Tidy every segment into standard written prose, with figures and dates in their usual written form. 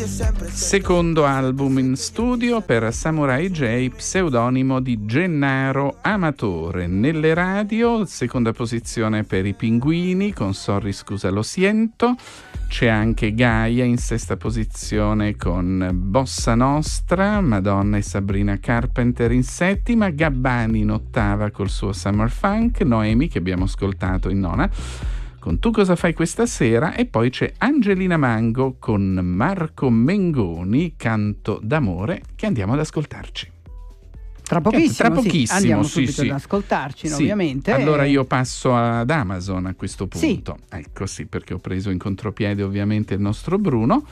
Secondo album in studio per Samurai J, pseudonimo di Gennaro Amatore. Nelle radio, seconda posizione per i Pinguini con Sorry scusa lo siento. C'è anche Gaia in sesta posizione con Bossa Nostra, Madonna e Sabrina Carpenter in settima, Gabbani in ottava col suo Summer Funk, Noemi che abbiamo ascoltato in nona con Tu cosa fai questa sera, e poi c'è Angelina Mango con Marco Mengoni, Canto d'amore, che andiamo ad ascoltarci. Tra pochissimo, sì, andiamo sì, subito sì. ad ascoltarci, Sì. ovviamente. Allora io passo ad Amazon a questo punto. Sì. Ecco, sì, perché ho preso in contropiede ovviamente il nostro Bruno.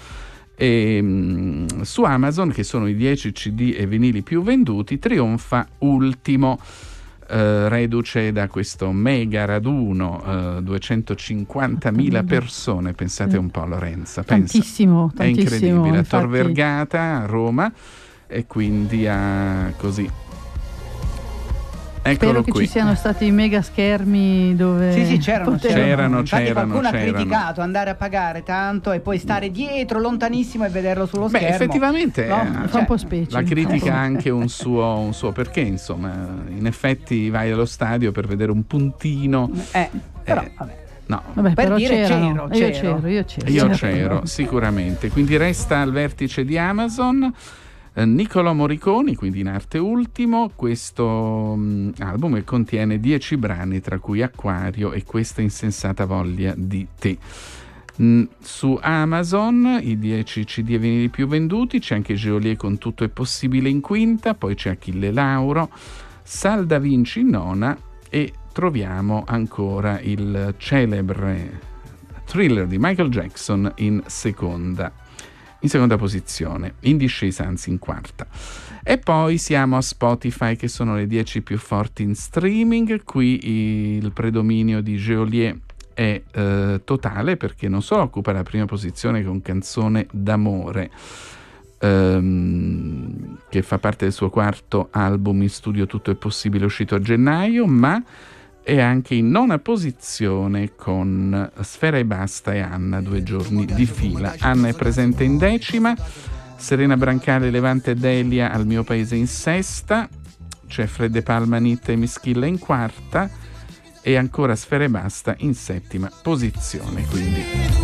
E, su Amazon, che sono i 10 CD e vinili più venduti, trionfa Ultimo, reduce da questo mega raduno, 250.000 persone, pensate un po', Lorenza, tantissimo, è incredibile, a Tor infatti. Vergata, a Roma, e quindi così. Eccolo Spero che qui. ci siano stati i mega schermi dove Sì, c'erano. Infatti qualcuno ha c'erano. criticato andare a pagare tanto e poi stare dietro lontanissimo e vederlo sullo schermo. Effettivamente fa un po' specie. la critica ha anche un suo perché, insomma, in effetti vai allo stadio per vedere un puntino. Però vabbè. No. Vabbè, Per però dire c'ero. Io Io c'ero, sicuramente. Quindi resta al vertice di Amazon Niccolò Morricone, quindi in arte Ultimo, questo album che contiene 10 brani, tra cui Acquario e Questa insensata voglia di te. Su Amazon i 10 CD e vinili più venduti, c'è anche Geolier con Tutto è possibile in quinta, poi c'è Achille Lauro, Sal da Vinci in nona, e troviamo ancora il celebre Thriller di Michael Jackson in seconda posizione, in discesa anzi in quarta. E poi siamo a Spotify, che sono le 10 più forti in streaming. Qui il predominio di Geolier è totale, perché non solo occupa la prima posizione con Canzone d'amore, che fa parte del suo quarto album in studio Tutto è possibile, uscito a gennaio, ma è anche in nona posizione con Sfera e Basta e Anna, 2 giorni di fila. Anna è presente in decima, Serena Brancale, Levante e Delia, Al mio paese in sesta, c'è Fred De Palma, Nitta e Mischilla in quarta, e ancora Sfera e Basta in settima posizione. Quindi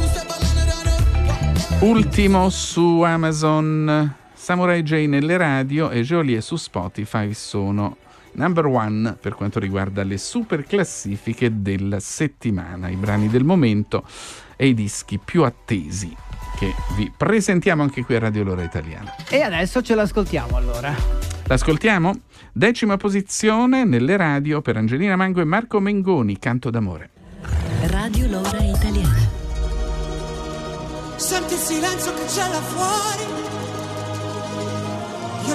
Ultimo su Amazon, Samurai J nelle radio e Geolier su Spotify sono number one per quanto riguarda le super classifiche della settimana, i brani del momento e i dischi più attesi che vi presentiamo anche qui a Radio L'Ora Italiana. E adesso ce l'ascoltiamo allora. L'ascoltiamo? 10ª posizione nelle radio per Angelina Mango e Marco Mengoni, Canto d'amore. Radio L'Ora Italiana. Senti il silenzio che c'è là fuori,